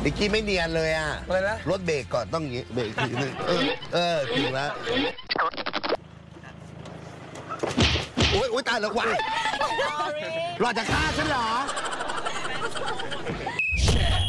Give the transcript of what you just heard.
นิกกี้ไม่เนียนเลยอ่ะอะไรนะรถเบรกก่อนต้องอย่างนี้เบรกทีนึงถึงแล้วโอ๊ยตายแล้ววะรอจะฆ่าฉันเหรอ